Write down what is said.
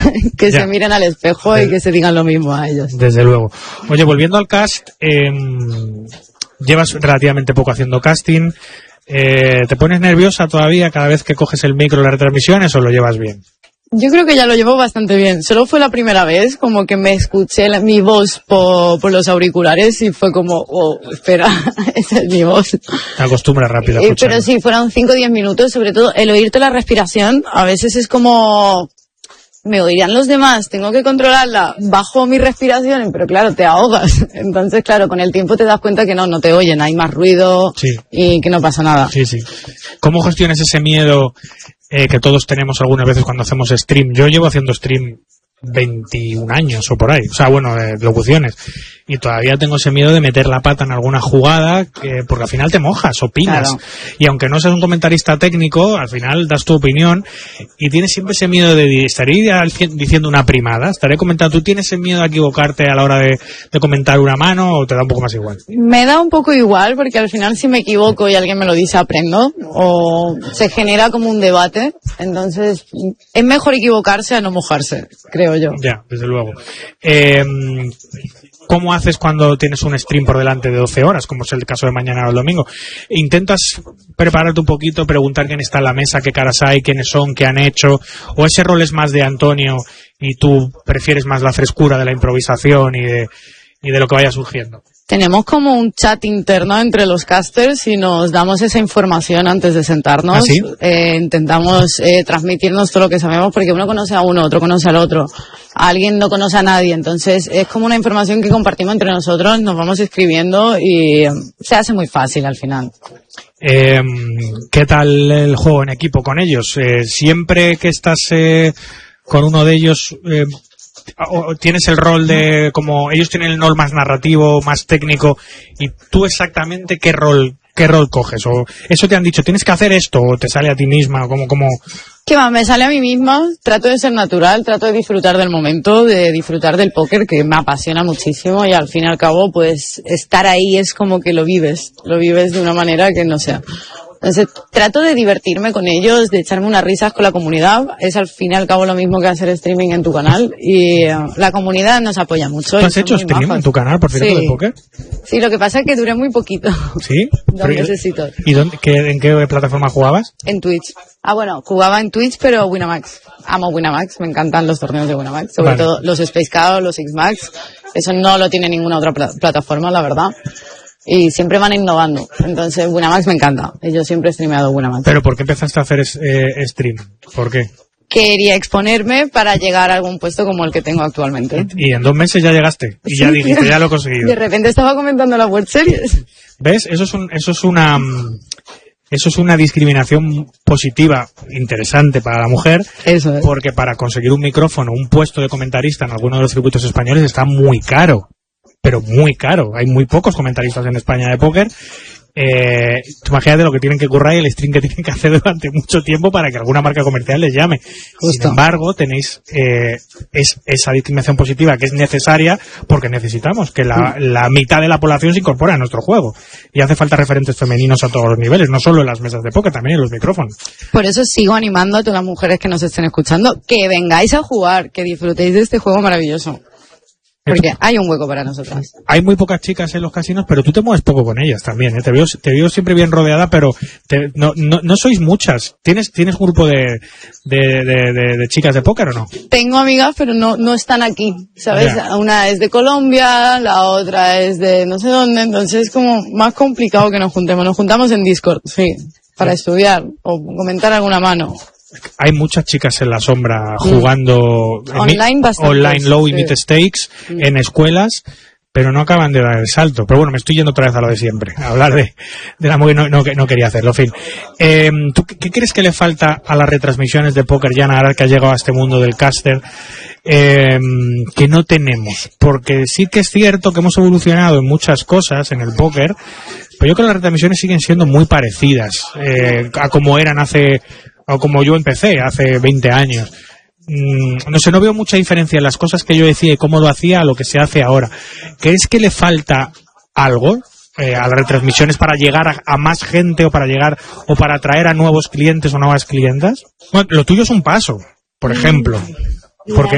que se miren al espejo y que se digan lo mismo a ellos. Desde luego. Oye, volviendo al cast, llevas relativamente poco haciendo casting. ¿Te pones nerviosa todavía cada vez que coges el micro en las retransmisiones o lo llevas bien? Yo creo que ya lo llevo bastante bien. Solo fue la primera vez como que me escuché mi voz por los auriculares y fue como, oh, espera, esa es mi voz. Te acostumbras rápido a escucharlo. Pero sí, fueron 5 o 10 minutos, sobre todo el oírte la respiración, a veces es como, me oirían los demás, tengo que controlarla, bajo mi respiración, pero claro, te ahogas. Entonces, claro, con el tiempo te das cuenta que no te oyen, hay más ruido y que no pasa nada. Sí, sí. ¿Cómo gestionas ese miedo que todos tenemos algunas veces cuando hacemos stream? Yo llevo haciendo stream 21 años o por ahí, o sea, bueno, locuciones, y todavía tengo ese miedo de meter la pata en alguna jugada, porque al final te mojas, opinas, claro. Y aunque no seas un comentarista técnico, al final das tu opinión y tienes siempre ese miedo de estaré diciendo una primada, estaré comentando. ¿Tú tienes ese miedo a equivocarte a la hora de comentar una mano o te da un poco más igual? Me da un poco igual, porque al final si me equivoco y alguien me lo dice, aprendo, o se genera como un debate, entonces es mejor equivocarse a no mojarse, creo yo. Ya, desde luego. ¿Cómo haces cuando tienes un stream por delante de 12 horas, como es el caso de mañana o el domingo? ¿Intentas prepararte un poquito, preguntar quién está en la mesa, qué caras hay, quiénes son, qué han hecho? ¿O ese rol es más de Antonio y tú prefieres más la frescura de la improvisación y de lo que vaya surgiendo? Tenemos como un chat interno entre los casters y nos damos esa información antes de sentarnos. ¿Ah, sí? Intentamos transmitirnos todo lo que sabemos, porque uno conoce a uno, otro conoce al otro. Alguien no conoce a nadie, entonces es como una información que compartimos entre nosotros, nos vamos escribiendo y se hace muy fácil al final. ¿Qué tal el juego en equipo con ellos? Siempre que estás con uno de ellos... tienes el rol de, como ellos tienen el rol más narrativo, más técnico, y tú exactamente qué rol coges, o eso te han dicho, tienes que hacer esto, o te sale a ti misma, o como... ¿Qué va? Me sale a mí misma, trato de ser natural, trato de disfrutar del momento, de disfrutar del póker, que me apasiona muchísimo, y al fin y al cabo, pues, estar ahí es como que lo vives de una manera que no sea. Entonces, trato de divertirme con ellos, de echarme unas risas con la comunidad. Es al fin y al cabo lo mismo que hacer streaming en tu canal. Y la comunidad nos apoya mucho. ¿Tú has hecho streaming en tu canal, por cierto, de póker? Sí, lo que pasa es que duré muy poquito. ¿Sí? 2 mesecitos. ¿Y en qué plataforma jugabas? En Twitch. Bueno, jugaba en Twitch, pero Winamax. Amo Winamax, me encantan los torneos de Winamax. Sobre todo los Space Chaos, los X-Max. Eso no lo tiene ninguna otra plataforma, la verdad. Y siempre van innovando. Entonces, Winamax me encanta. Yo siempre he streameado Winamax. ¿Pero por qué empezaste a hacer stream? ¿Por qué? Quería exponerme para llegar a algún puesto como el que tengo actualmente. Y en 2 meses ya llegaste. Y ya dijiste, ya lo he conseguido. De repente estaba comentando la World Series. ¿Ves? Eso es una discriminación positiva interesante para la mujer. Eso es. Porque para conseguir un micrófono, un puesto de comentarista en alguno de los circuitos españoles está muy caro. Pero muy caro. Hay muy pocos comentaristas en España de póker. Imagínate lo que tienen que currar y el stream que tienen que hacer durante mucho tiempo para que alguna marca comercial les llame. Justo. Sin embargo, tenéis esa discriminación positiva que es necesaria porque necesitamos que la mitad de la población se incorpore a nuestro juego. Y hace falta referentes femeninos a todos los niveles, no solo en las mesas de póker, también en los micrófonos. Por eso sigo animando a todas las mujeres que nos estén escuchando que vengáis a jugar, que disfrutéis de este juego maravilloso. Porque hay un hueco para nosotras. Hay muy pocas chicas en los casinos, pero tú te mueves poco con ellas también, ¿eh? Te veo siempre bien rodeada, pero no sois muchas. ¿Tienes un grupo de chicas de póker o no? Tengo amigas, pero no están aquí, ¿sabes? Yeah. Una es de Colombia, la otra es de no sé dónde, entonces es como más complicado que nos juntemos. Nos juntamos en Discord, sí, para estudiar o comentar alguna mano. Hay muchas chicas en la sombra jugando online low y mid stakes en escuelas, pero no acaban de dar el salto. Pero bueno, me estoy yendo otra vez a lo de siempre, a hablar de la movie, no quería hacerlo, en fin. ¿Tú qué crees que le falta a las retransmisiones de póker, Jana, ahora que ha llegado a este mundo del caster, que no tenemos? Porque sí que es cierto que hemos evolucionado en muchas cosas en el póker, pero yo creo que las retransmisiones siguen siendo muy parecidas a como eran o como yo empecé hace 20 años. No sé, no veo mucha diferencia en las cosas que yo decía y cómo lo hacía a lo que se hace ahora. ¿Crees que le falta algo a las retransmisiones para llegar a más gente o para atraer a nuevos clientes o nuevas clientas? Bueno, lo tuyo es un paso, por ejemplo. Porque